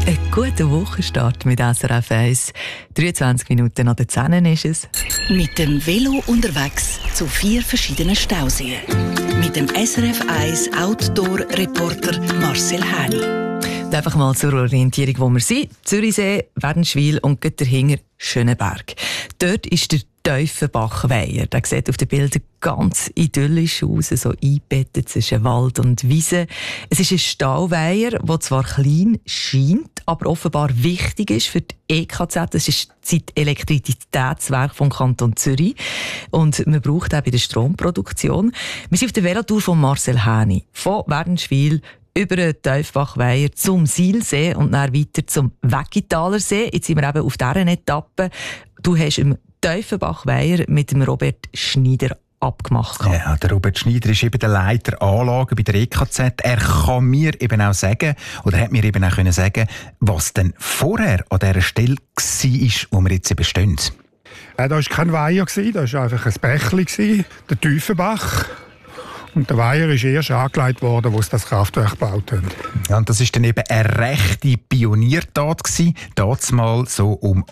Ein guter Wochenstart mit SRF 1. 23 Minuten nach der 10 ist es. Mit dem Velo unterwegs zu 4 verschiedenen Stauseen. Mit dem SRF 1 Outdoor-Reporter Marcel Häni. Und einfach mal zur Orientierung, wo wir sind. Zürichsee, Wädenswil und dahinter Schöneberg. Dort ist der Tiefenbachweiher. Der sieht auf den Bildern ganz idyllisch aus, so eingebettet zwischen Wald und Wiese. Es ist ein Stauweiher, der zwar klein scheint, aber offenbar wichtig ist für die EKZ. Das ist das Elektrizitätswerk vom Kanton Zürich. Und man braucht auch bei der Stromproduktion. Wir sind auf der Velotour von Marcel Häni. Von Wädenswil über den Tiefenbachweiher zum Silsee und dann weiter zum Weggitaler See. Jetzt sind wir eben auf dieser Etappe. Du hast im Tiefenbachweiher mit dem Robert Schneider abgemacht. Ja, der Robert Schneider ist eben der Leiter Anlagen bei der EKZ. Er kann mir eben auch sagen, oder hat mir eben auch können sagen, was denn vorher an dieser Stelle war, wo wir jetzt eben stehen. Da war kein Weiher, das war einfach ein Bächli, der Tiefenbach. Und der Weiher ist erst angelegt worden, als sie das Kraftwerk gebaut haben. Ja, und das war dann eben eine rechte Pioniertat, damals mal so um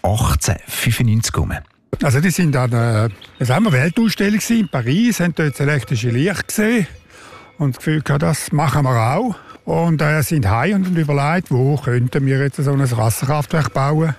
1895 herum. Also die sind an der Weltausstellung in Paris, haben dort das elektrische Licht gesehen und das Gefühl gehabt, das machen wir auch. Und sind heim und überlegt, wo könnten wir jetzt so ein Wasserkraftwerk bauen.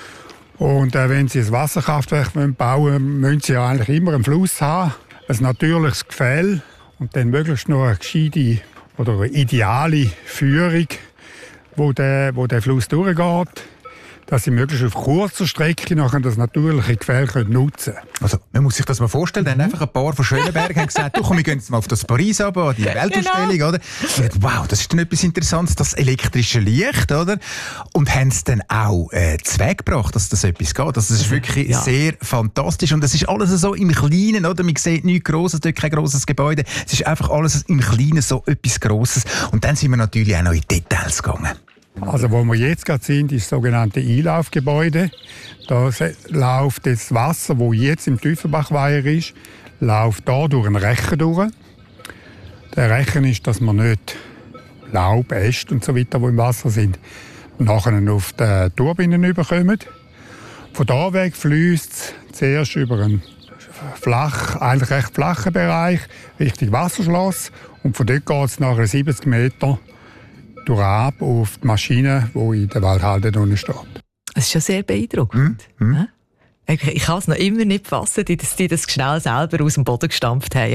Und wenn sie ein Wasserkraftwerk bauen wollen, müssen sie ja eigentlich immer einen Fluss haben, ein natürliches Gefälle und dann möglichst noch eine gescheite oder eine ideale Führung, wo der Fluss durchgeht, dass sie möglichst auf kurzer Strecke nachher das natürliche Gefälle nutzen können. Also, man muss sich das mal vorstellen, dann einfach ein paar von Schöneberg haben gesagt, du komm, wir gehen jetzt mal auf das Paris runter, die Weltausstellung, genau. Oder? Und wow, das ist dann etwas Interessantes, das elektrische Licht, oder? Und haben es dann auch zweckgebracht, dass das etwas geht. Also, das ist wirklich sehr fantastisch und das ist alles so im Kleinen, oder? Man sieht nichts Grosses, dort kein grosses Gebäude. Es ist einfach alles im Kleinen so etwas Grosses. Und dann sind wir natürlich auch noch in Details gegangen. Also wo wir jetzt gerade sind, ist das sogenannte Einlaufgebäude. Da läuft das Wasser, das jetzt im Tiefenbachweiher ist, läuft da durch einen Rechen durch. Der Rechen ist, dass man nicht Laub, Äste und so weiter, die im Wasser sind, nachher auf die Turbinen überkommen. Von da weg fließt es zuerst über einen eigentlich recht flachen Bereich Richtung Wasserschloss und von dort geht es nachher 70 Meter ab auf die Maschine, die in der Waldhalde unten steht. Das ist schon sehr beeindruckend. Ich kann es noch immer nicht fassen, dass die das schnell selber aus dem Boden gestampft haben,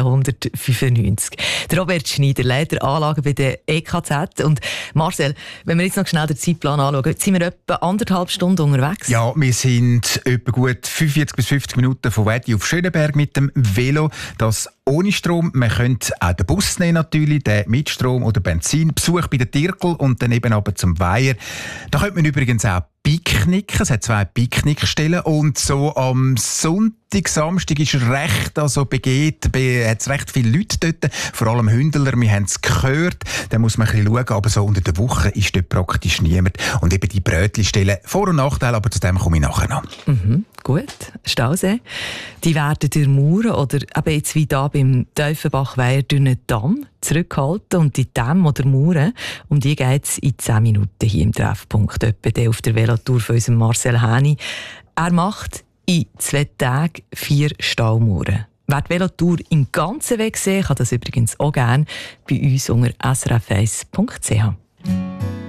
1895. Der Robert Schneider, Leiter Anlagen bei der EKZ. Und Marcel, wenn wir jetzt noch schnell den Zeitplan anschauen, sind wir etwa 1,5 Stunden unterwegs? Ja, wir sind etwa gut 45 bis 50 Minuten von Wedi auf Schöneberg mit dem Velo. Das ohne Strom. Man könnte auch den Bus nehmen natürlich, den mit Strom oder Benzin. Besuch bei der Tirkel und dann eben aber zum Weiher. Da könnte man übrigens auch picknicken. Es hat 2 Picknickstellen und so am Sonntag, Samstag ist recht, also hat es recht viele Leute dort, vor allem Hündler, wir haben es gehört, da muss man ein bisschen schauen, aber so unter der Woche ist dort praktisch niemand. Und eben die Brötli-Stellen, Vor- und Nachteile, aber zu dem komme ich nachher noch. Gut, Stausee. Die werden durch Mauern oder eben jetzt wie da beim Tiefenbachweiher durch einen Damm zurückgehalten. Und die Dämme oder Mauern, um die geht es in 10 Minuten hier im Treffpunkt, etwa auf der Velotour von unserem Marcel Häni. Er macht in 2 Tagen 4 Staumauern. Wer die Velotour im ganzen Weg sehen kann das übrigens auch gerne bei uns unter srf1.ch.